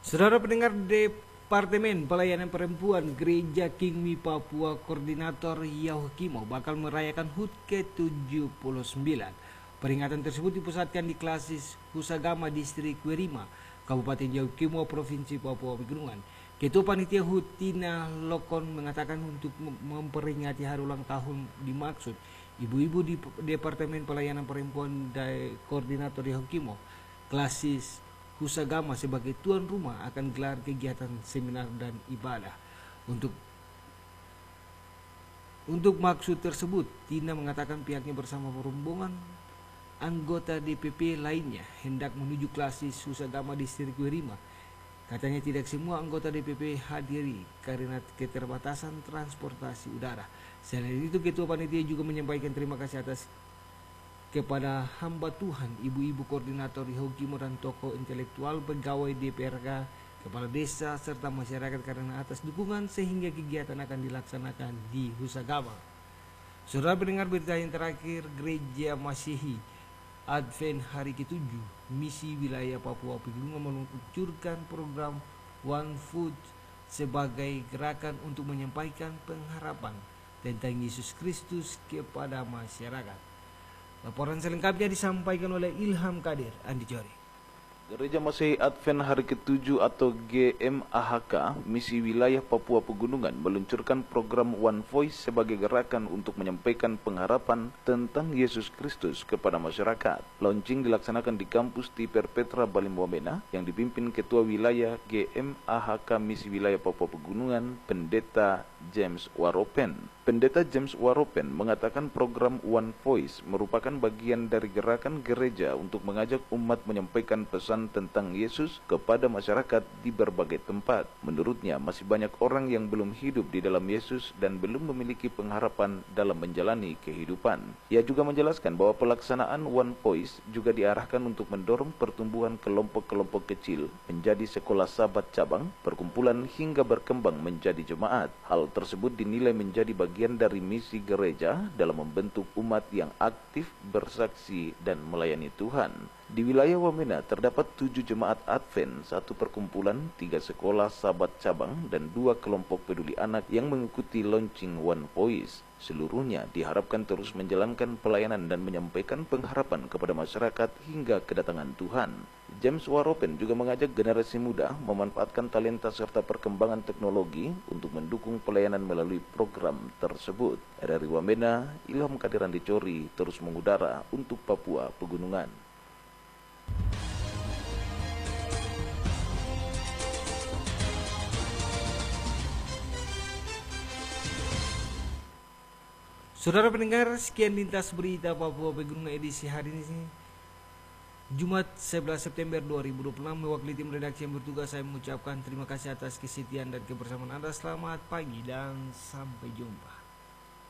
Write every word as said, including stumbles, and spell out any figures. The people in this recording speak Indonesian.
Saudara pendengar, Departemen Pelayanan Perempuan Gereja Kingmi Papua Koordinator Yahukimo bakal merayakan H U T ke tujuh puluh sembilan. Peringatan tersebut dipusatkan di Klasis Husagama Distrik Werima, Kabupaten Yahukimo, Provinsi Papua Pegunungan. Ketua Panitia H U T Tina Lokon mengatakan untuk memperingati hari ulang tahun dimaksud ibu-ibu di Departemen Pelayanan Perempuan dan Koordinator Yahukimo Klasis Husagama sebagai tuan rumah akan gelar kegiatan seminar dan ibadah. Untuk untuk maksud tersebut, Tina mengatakan pihaknya bersama rombongan anggota D P P lainnya hendak menuju Klasis Husagama Distrik Werima. Katanya tidak semua anggota D P P hadiri karena keterbatasan transportasi udara. Selain itu, Ketua Panitia juga menyampaikan terima kasih atas kepada hamba Tuhan, ibu-ibu koordinator Yahukimo dan tokoh intelektual, pegawai D P R K, kepala desa, serta masyarakat karena atas dukungan sehingga kegiatan akan dilaksanakan di Husagama. Saudara pendengar, berita yang terakhir, Gereja Masihi Advent hari ketujuh Misi Wilayah Papua Pegunungan meluncurkan program One Food sebagai gerakan untuk menyampaikan pengharapan tentang Yesus Kristus kepada masyarakat. Laporan selengkapnya disampaikan oleh Ilham Kadir Andi Jori. Gereja Masihi Advent hari ketujuh atau G M A H K Misi Wilayah Papua Pegunungan meluncurkan program One Voice sebagai gerakan untuk menyampaikan pengharapan tentang Yesus Kristus kepada masyarakat. Launching dilaksanakan di kampus T P R Petra Balim Wamena yang dipimpin Ketua Wilayah G M A H K Misi Wilayah Papua Pegunungan, Pendeta James Waropen. Pendeta James Waropen mengatakan program One Voice merupakan bagian dari gerakan gereja untuk mengajak umat menyampaikan pesan tentang Yesus kepada masyarakat di berbagai tempat. Menurutnya, masih banyak orang yang belum hidup di dalam Yesus dan belum memiliki pengharapan dalam menjalani kehidupan. Ia juga menjelaskan bahwa pelaksanaan One Voice juga diarahkan untuk mendorong pertumbuhan kelompok-kelompok kecil menjadi sekolah sahabat cabang, perkumpulan hingga berkembang menjadi jemaat. Hal tersebut dinilai menjadi bagian dari misi gereja dalam membentuk umat yang aktif, bersaksi, dan melayani Tuhan. Di wilayah Wamena terdapat tujuh jemaat Advent, satu perkumpulan, tiga sekolah sahabat cabang, dan dua kelompok peduli anak yang mengikuti launching One Voice. Seluruhnya diharapkan terus menjalankan pelayanan dan menyampaikan pengharapan kepada masyarakat hingga kedatangan Tuhan. James Waropen juga mengajak generasi muda memanfaatkan talenta serta perkembangan teknologi untuk mendukung pelayanan melalui program tersebut. Dari Wamena, Ilham Kadiran Dicori terus mengudara untuk Papua Pegunungan. Saudara pendengar, sekian lintas berita Papua Pegunungan edisi hari ini, Jumat sebelas September dua ribu dua puluh enam. Mewakili tim redaksi yang bertugas, saya mengucapkan terima kasih atas kesetiaan dan kebersamaan Anda. Selamat pagi dan sampai jumpa.